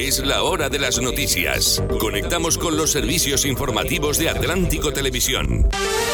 Es la hora de las noticias. Conectamos con los servicios informativos de Atlántico Televisión.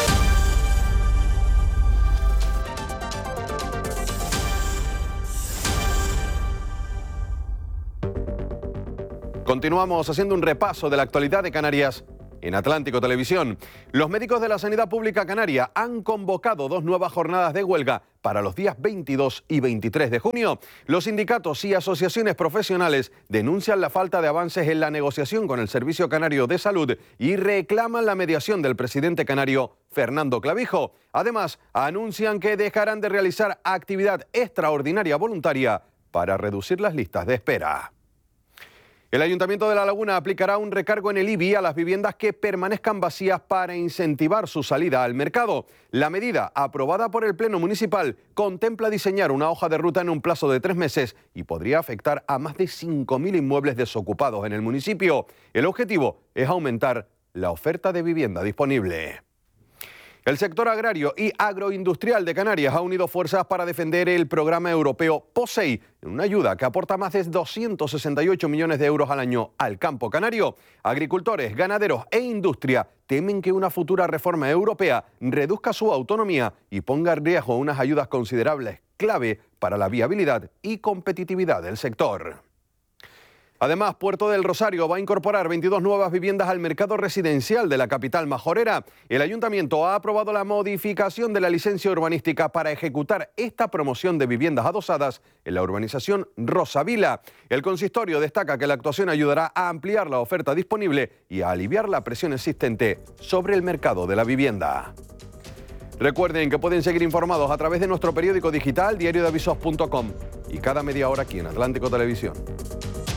Continuamos haciendo un repaso de la actualidad de Canarias en Atlántico Televisión. Los médicos de la Sanidad Pública Canaria han convocado 2 nuevas jornadas de huelga para los días 22 y 23 de junio. Los sindicatos y asociaciones profesionales denuncian la falta de avances en la negociación con el Servicio Canario de Salud y reclaman la mediación del presidente canario Fernando Clavijo. Además, anuncian que dejarán de realizar actividad extraordinaria voluntaria para reducir las listas de espera. El Ayuntamiento de La Laguna aplicará un recargo en el IBI a las viviendas que permanezcan vacías para incentivar su salida al mercado. La medida, aprobada por el Pleno Municipal, contempla diseñar una hoja de ruta en un plazo de 3 meses y podría afectar a más de 5.000 inmuebles desocupados en el municipio. El objetivo es aumentar la oferta de vivienda disponible. El sector agrario y agroindustrial de Canarias ha unido fuerzas para defender el programa europeo POSEI, una ayuda que aporta más de 268 millones de euros al año al campo canario. Agricultores, ganaderos e industria temen que una futura reforma europea reduzca su autonomía y ponga en riesgo unas ayudas considerables, clave para la viabilidad y competitividad del sector. Además, Puerto del Rosario va a incorporar 22 nuevas viviendas al mercado residencial de la capital majorera. El ayuntamiento ha aprobado la modificación de la licencia urbanística para ejecutar esta promoción de viviendas adosadas en la urbanización Rosavila. El consistorio destaca que la actuación ayudará a ampliar la oferta disponible y a aliviar la presión existente sobre el mercado de la vivienda. Recuerden que pueden seguir informados a través de nuestro periódico digital diariodeavisos.com y cada media hora aquí en Atlántico Televisión.